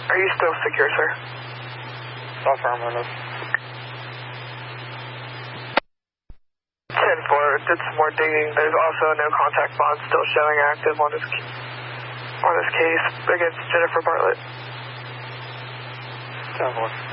Are you still secure, sir? Affirmative. 10-4, did some more digging. There's also no contact bond still showing active on this case against Jennifer Bartlett. 10-4.